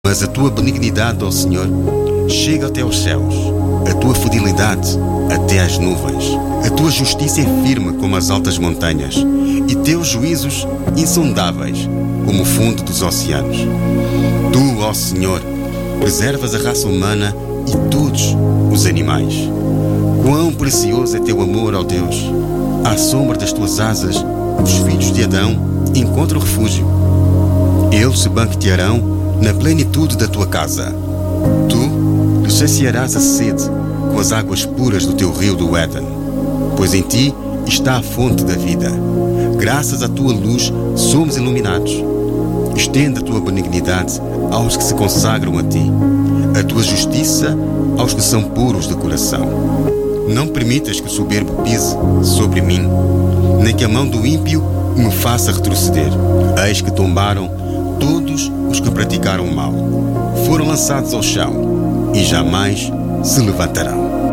Mas a tua benignidade, ó Senhor, chega até aos céus, a tua fidelidade até às nuvens. A tua justiça é firme como as altas montanhas, e teus juízos insondáveis como o fundo dos oceanos. Tu, ó Senhor, preservas a raça humana e todos os animais. Quão precioso é teu amor, ó Deus! À sombra das tuas asas, os filhos de Adão encontram refúgio. Eles se banquetearão na plenitude da tua casa. Tu lhes saciarás a sede com as águas puras do teu rio do Éden, pois em ti está a fonte da vida. Graças à tua luz somos iluminados. Estende a tua benignidade aos que se consagram a ti, a tua justiça aos que são puros de coração. Não permitas que o soberbo pise sobre mim, nem que a mão do ímpio me faça retroceder. Eis que tombaram todos os que praticaram o mal. Foram lançados ao chão e jamais se levantarão.